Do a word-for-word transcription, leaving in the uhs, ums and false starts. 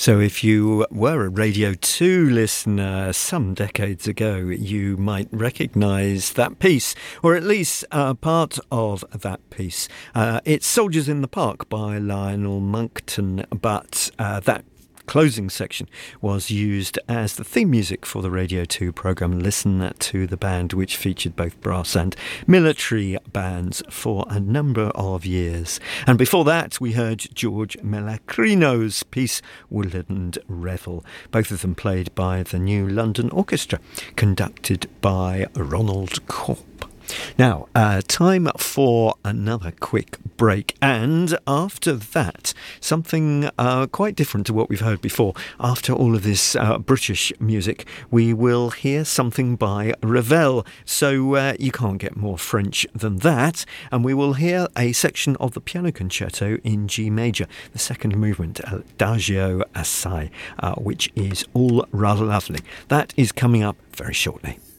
So if you were a Radio two listener some decades ago, you might recognise that piece, or at least uh, part of that piece. Uh, it's Soldiers in the Park by Lionel Monckton, but uh, that closing section was used as the theme music for the Radio two programme Listen to the Band, which featured both brass and military bands for a number of years. And before that, we heard George Mellacrino's piece Woodland Revel, both of them played by the New London Orchestra, conducted by Ronald Corp. Now, uh, time for another quick break, and after that, something uh, quite different to what we've heard before. After all of this uh, British music, we will hear something by Ravel, so uh, you can't get more French than that, and we will hear a section of the piano concerto in G major, the second movement, Adagio Assai, uh, which is all rather lovely. That is coming up very shortly.